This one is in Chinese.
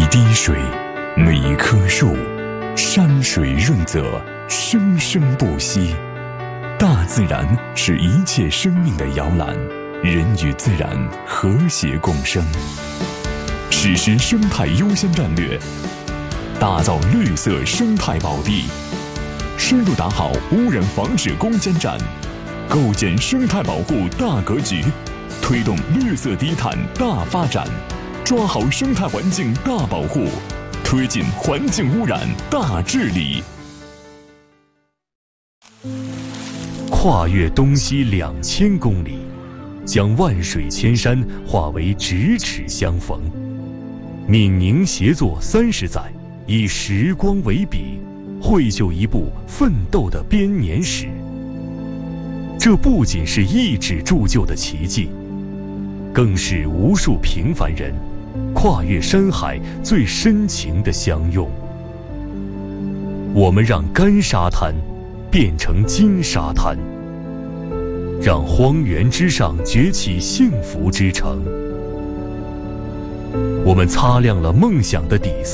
滴水，每一棵树，山水润泽，生生不息。大自然是一切生命的摇篮，人与自然和谐共生。实施生态优先战略，打造绿色生态宝地，深入打好污染防治攻坚战，构建生态保护大格局，推动绿色低碳大发展，抓好生态环境大保护，推进环境污染大治理。 跨越东西2000公里，将万水千山化为咫尺相逢。闽宁协作30载，以时光为笔，绘就一部奋斗的编年史。这不仅是一纸铸就的奇迹，更是无数平凡人跨越山海最深情的相拥。我们让干沙滩变成金沙滩，让荒原之上崛起幸福之城。我们擦亮了梦想的底色。